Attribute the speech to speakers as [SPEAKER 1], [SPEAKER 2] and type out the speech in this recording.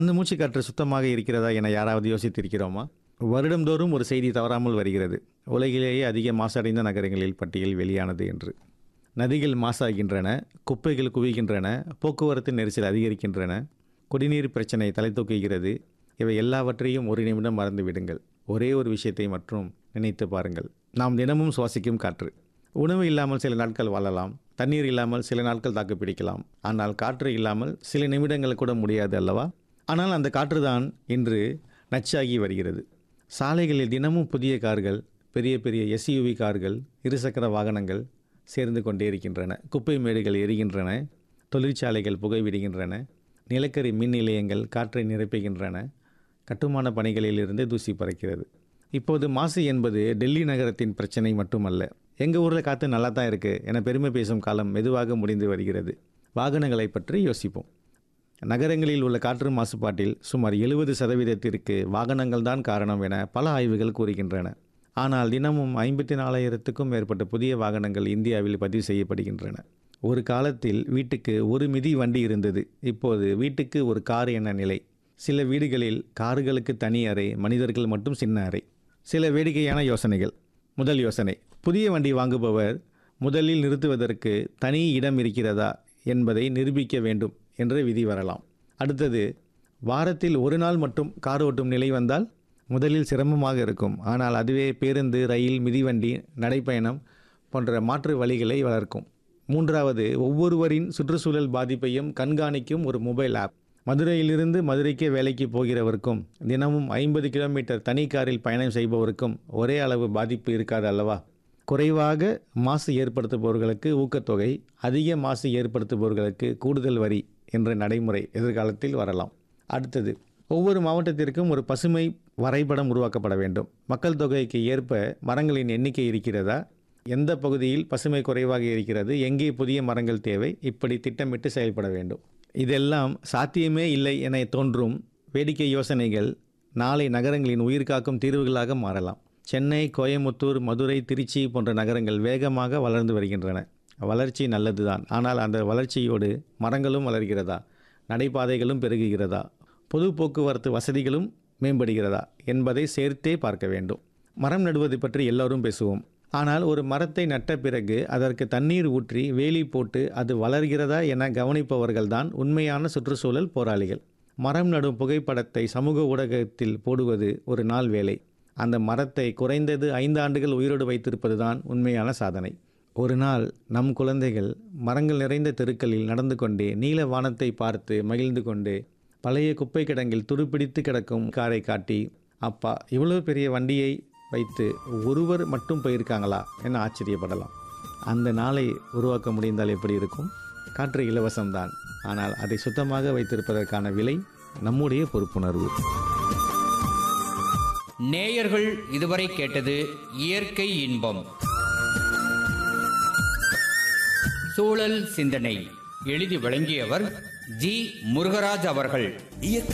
[SPEAKER 1] அந்த மூச்சுக்காற்று சுத்தமாக இருக்கிறதா என யாராவது யோசித்திருக்கிறோமா? வருடந்தோறும் ஒரு செய்தி தவறாமல் வருகிறது. உலகிலேயே அதிக மாசடைந்த நகரங்களில் பட்டியல் வெளியானது என்று. நதிகள் மாசாகின்றன, குப்பைகள் குவிகின்றன, போக்குவரத்து நெரிசல் அதிகரிக்கின்றன, குடிநீர் பிரச்சனை தலை தூக்குகிறது. இவை எல்லாவற்றையும் ஒரு நிமிடம் மறந்து விடுங்கள். ஒரே ஒரு விஷயத்தை மட்டும் நினைத்து பாருங்கள். நாம் தினமும் சுவாசிக்கும் காற்று. உணவு இல்லாமல் சில நாட்கள் வாழலாம், தண்ணீர் இல்லாமல் சில நாட்கள் தாக்கு பிடிக்கலாம். ஆனால் காற்று இல்லாமல் சில நிமிடங்கள் கூட முடியாது அல்லவா? ஆனால் அந்த காற்றுதான் இன்று நச்சாகி வருகிறது. சாலைகளில் தினமும் புதிய கார்கள், பெரிய பெரிய எஸ்யூவி கார்கள், இருசக்கர வாகனங்கள் சேர்ந்து கொண்டே இருக்கின்றன. குப்பை மேடுகள் எரிகின்றன, தொழிற்சாலைகள் புகைவிடுகின்றன, நிலக்கரி மின் நிலையங்கள் காற்றை நிரப்புகின்றன, கட்டுமான பணிகளிலிருந்து தூசி பறக்கிறது. இப்போது மாசு என்பது டெல்லி நகரத்தின் பிரச்சனை மட்டுமல்ல. எங்கள் ஊரில் காற்று நல்லா தான் இருக்குது என பெருமை பேசும் காலம் மெதுவாக முடிந்து வருகிறது. வாகனங்களை பற்றி யோசிப்போம். நகரங்களில் உள்ள காற்று மாசுபாட்டில் சுமார் 70% வாகனங்கள் தான் காரணம் என பல ஆய்வுகள் கூறுகின்றன. ஆனால் தினமும் 54,000க்கும் மேற்பட்ட புதிய வாகனங்கள் இந்தியாவில் பதிவு செய்யப்படுகின்றன. ஒரு காலத்தில் வீட்டுக்கு ஒரு மிதி வண்டி இருந்தது. இப்போது வீட்டுக்கு ஒரு கார் என நிலை. சில வீடுகளில் கார்களுக்கு தனி அறை, மனிதர்கள் மட்டும் சின்ன அறை. சில வேடிக்கையான யோசனைகள். முதல் யோசனை, புதிய வண்டி வாங்குபவர் முதலில் நிறுத்துவதற்கு தனி இடம் இருக்கிறதா என்பதை நிரூபிக்க வேண்டும் என்ற விதி வரலாம். அடுத்தது, வாரத்தில் ஒரு நாள் மட்டும் கார் ஓட்டும் நிலை வந்தால் முதலில் சிரமமாக இருக்கும். ஆனால் அதுவே பேருந்து, ரயில், மிதிவண்டி, நடைப்பயணம் போன்ற மாற்று வழிகளை வளர்க்கும். மூன்றாவது, ஒவ்வொருவரின் சுற்றுச்சூழல் பாதிப்பையும் கண்காணிக்கும் ஒரு மொபைல் ஆப். மதுரையிலிருந்து மதுரைக்கே வேலைக்கு போகிறவருக்கும் தினமும் 50 கிலோமீட்டர் தனி காரில் பயணம் செய்பவருக்கும் ஒரே அளவு பாதிப்பு இருக்காது அல்லவா? குறைவாக மாசு ஏற்படுத்துபவர்களுக்கு ஊக்கத்தொகை, அதிக மாசு ஏற்படுத்துபவர்களுக்கு கூடுதல் வரி என்ற நடைமுறை எதிர்காலத்தில் வரலாம். அடுத்தது, ஒவ்வொரு மாவட்டத்திற்கும் ஒரு பசுமை வரைபடம் உருவாக்கப்பட வேண்டும். மக்கள் தொகைக்கு ஏற்ப மரங்களின் எண்ணிக்கை இருக்கிறதா, எந்த பகுதியில் பசுமை குறைவாக இருக்கிறது, எங்கே புதிய மரங்கள் தேவை, இப்படி திட்டமிட்டு செயல்பட வேண்டும். இதெல்லாம் சாத்தியமே இல்லை என தோன்றும் வேடிக்கை யோசனைகள் நாளை நகரங்களின் உயிர்காக்கும் தீர்வுகளாக மாறலாம். சென்னை, கோயமுத்தூர், மதுரை, திருச்சி போன்ற நகரங்கள் வேகமாக வளர்ந்து வருகின்றன. வளர்ச்சி நல்லதுதான். ஆனால் அந்த வளர்ச்சியோடு மரங்களும் வளர்கிறதா, நடைபாதைகளும் பெருகுகிறதா, பொது போக்குவரத்து வசதிகளும் மேம்படுகிறதா என்பதை சேர்த்தே பார்க்க வேண்டும். மரம் நடுவது பற்றி எல்லோரும் பேசுவோம். ஆனால் ஒரு மரத்தை நட்ட பிறகு அதற்கு தண்ணீர் ஊற்றி வேலி போட்டு அது வளர்கிறதா என கவனிப்பவர்கள்தான் உண்மையான சுற்றுச்சூழல் போராளிகள். மரம் நடும் புகைப்படத்தை சமூக ஊடகத்தில் போடுவது ஒரு நாள் வேலை. அந்த மரத்தை குறைந்தது 5 ஆண்டுகள் உயிரோடு வைத்திருப்பது தான் உண்மையான சாதனை. ஒரு நாள் நம் குழந்தைகள் மரங்கள் நிறைந்த தெருக்களில் நடந்து கொண்டே நீல வானத்தை பார்த்து மகிழ்ந்து கொண்டு பழைய குப்பை கிடங்கில் துருப்பிடித்து கிடக்கும் காரை காட்டி, அப்பா இவ்வளவு பெரிய வண்டியை வைத்து ஒருவர் மட்டும் போயிருக்காங்களா என ஆச்சரியப்படலாம். அந்த நாளை உருவாக்க முடிந்தால் எப்படி இருக்கும்? காற்று இலவசம்தான். ஆனால் அதை சுத்தமாக வைத்திருப்பதற்கான விலை நம்முடைய பொறுப்புணர்வு.
[SPEAKER 2] நேயர்கள் இதுவரை கேட்டது இயற்கை இன்பம். சூழல் சிந்தனை எழுதி வழங்கியவர் ஜி. முருகராஜ் அவர்கள்.